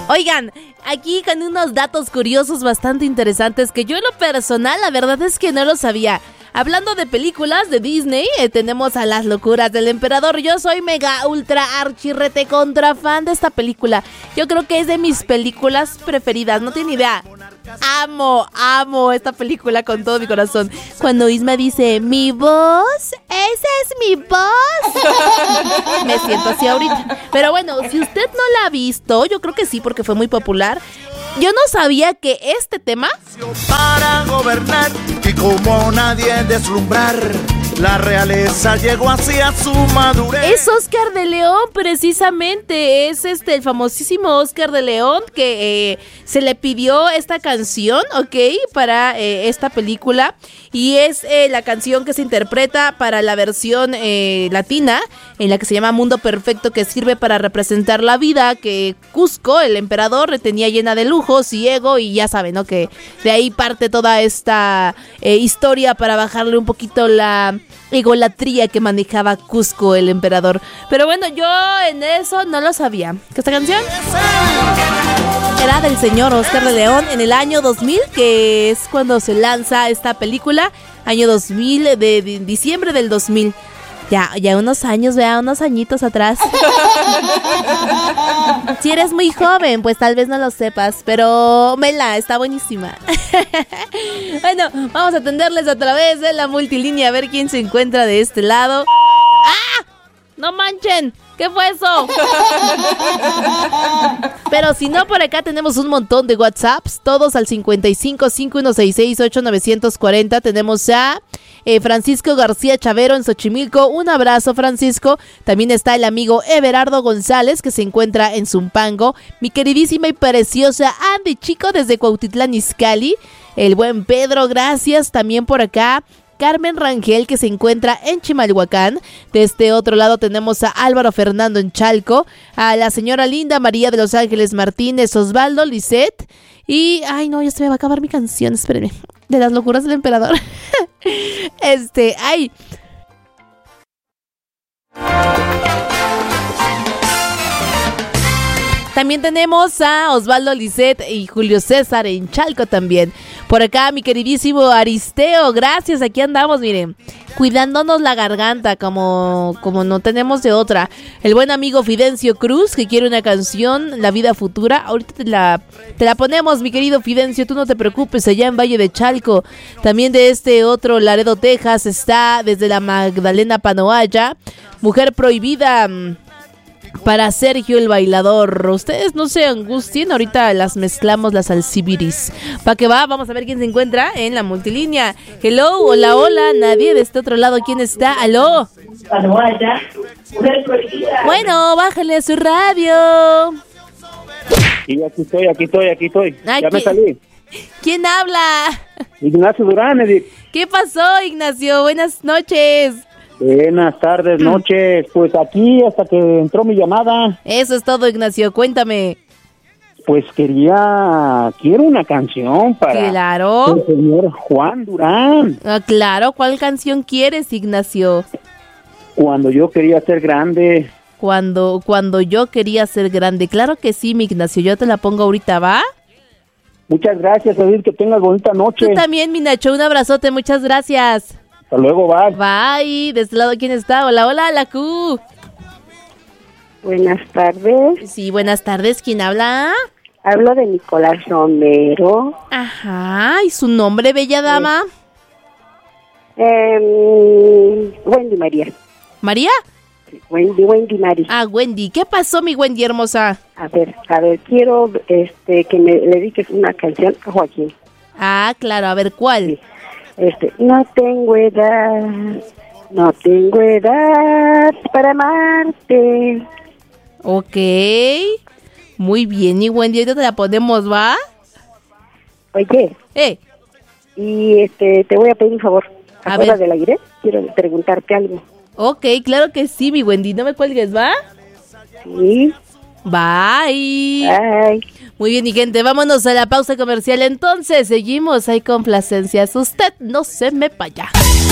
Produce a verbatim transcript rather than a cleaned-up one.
Oigan, aquí con unos datos curiosos bastante interesantes que yo en lo personal, la verdad es que no lo sabía. Hablando de películas de Disney, eh, tenemos a Las Locuras del Emperador. Yo soy mega ultra archirrete contra fan de esta película. Yo creo que es de mis películas preferidas, no tiene idea. Amo, amo esta película con todo mi corazón. Cuando Isma dice, mi voz, esa es mi voz, me siento así ahorita. Pero bueno, si usted no la ha visto, yo creo que sí, porque fue muy popular. Yo no sabía que este tema para gobernar y como nadie deslumbrar, la realeza llegó hacia su madurez. Es Oscar de León, precisamente. Es este el famosísimo Oscar de León que eh, se le pidió esta canción, ¿ok? Para eh, esta película. Y es eh, la canción que se interpreta para la versión eh, latina, en la que se llama Mundo Perfecto, que sirve para representar la vida que Cusco, el emperador, tenía llena de lujos y ego. Y ya saben, ¿no? Que de ahí parte toda esta eh, historia para bajarle un poquito la egolatría que manejaba Cusco, el emperador. Pero bueno, yo en eso no lo sabía. ¿Que esta canción era del señor Oscar de León en el año dos mil, que es cuando se lanza esta película? Año dos mil, de, de diciembre del dos mil. Ya, ya unos años, vea, unos añitos atrás. Si eres muy joven, pues tal vez no lo sepas, pero Mela, está buenísima. Bueno, vamos a atenderles a través de la multilínea a ver quién se encuentra de este lado. ¡Ah! ¡No manchen! ¿Qué fue eso? Pero si no, por acá tenemos un montón de WhatsApps, todos al cincuenta y cinco, cinco uno seis seis, ocho nueve cuatro cero. Tenemos a eh, Francisco García Chavero en Xochimilco. Un abrazo, Francisco. También está el amigo Everardo González, que se encuentra en Zumpango. Mi queridísima y preciosa Andy Chico desde Cuautitlán Izcalli. El buen Pedro, gracias. También por acá Carmen Rangel, que se encuentra en Chimalhuacán. De este otro lado tenemos a Álvaro Fernando en Chalco, a la señora Linda María de Los Ángeles Martínez, Osvaldo, Lisette y... Ay, no, ya se me va a acabar mi canción, espérenme. De Las Locuras del Emperador. Este, ay... También tenemos a Osvaldo, Lisette y Julio César en Chalco también. Por acá mi queridísimo Aristeo, gracias, aquí andamos, miren, cuidándonos la garganta como, como no tenemos de otra. El buen amigo Fidencio Cruz, que quiere una canción, La Vida Futura. Ahorita te la, te la ponemos, mi querido Fidencio, tú no te preocupes, allá en Valle de Chalco. También de este otro, Laredo, Texas, está desde la Magdalena Panoaya, Mujer Prohibida, para Sergio el Bailador. Ustedes no se angustien, ahorita las mezclamos las alcibiris. ¿Pa' qué va? Vamos a ver quién se encuentra en la multilínea. Hello, hola, hola, nadie de este otro lado. ¿Quién está? ¿Aló? Bueno, bájale a su radio. Y aquí estoy, aquí estoy, aquí estoy. Ay, ya me ¿quién? salí. ¿Quién habla? Ignacio Durán, Edith. ¿Qué pasó, Ignacio? Buenas noches. Buenas tardes, noches. Pues aquí hasta que entró mi llamada. Eso es todo, Ignacio. Cuéntame. Pues quería... Quiero una canción para... Claro. el señor Juan Durán. Ah, claro. ¿Cuál canción quieres, Ignacio? Cuando yo quería ser grande. Cuando, cuando yo quería ser grande. Claro que sí, mi Ignacio. Yo te la pongo ahorita, ¿va? Muchas gracias, Edith. Que tengas bonita noche. Tú también, mi Nacho. Un abrazote. Muchas gracias. Hasta luego, bye. Bye. De este lado, ¿quién está? Hola, hola, la Q. Buenas tardes. Sí, buenas tardes. ¿Quién habla? Hablo de Nicolás Romero. Ajá. ¿Y su nombre, bella dama? Eh, Wendy María. ¿María? Sí, Wendy, Wendy María. Ah, Wendy. ¿Qué pasó, mi Wendy hermosa? A ver, a ver, quiero este que me le dediques una canción a Joaquín. Ah, claro. A ver, ¿cuál? Sí. Este, no tengo edad, no tengo edad para amarte. Ok. Muy bien, y Wendy, ahorita te la ponemos, ¿va? Oye. Eh. Y este, te voy a pedir un favor. ¿Te A acuerdas ver. del aire? Quiero preguntarte algo. Ok, claro que sí, mi Wendy. No me cuelgues, ¿va? Sí. Bye. Bye. Muy bien, mi gente, vámonos a la pausa comercial. Entonces, seguimos. Hay complacencias. Usted no se me vaya.